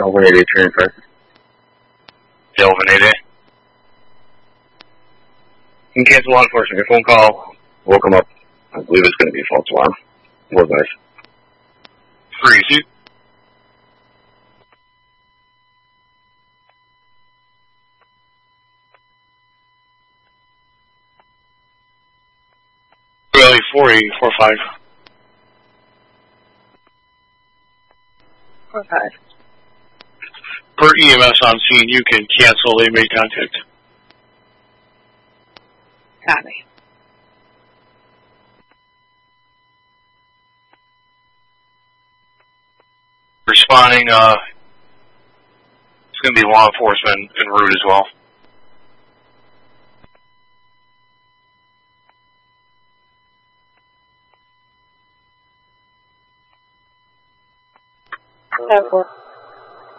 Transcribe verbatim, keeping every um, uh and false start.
Delvin eight eight, transfer. Delvin eight eight. You can cancel law enforcement. Your phone call will come up. I believe it's going to be a false alarm. It was nice. Freezy. Really, four eight four five. four five. Per E M S on scene, you can cancel. They made contact. Got me. Responding, uh, it's going to be law enforcement en route as well. Ten four.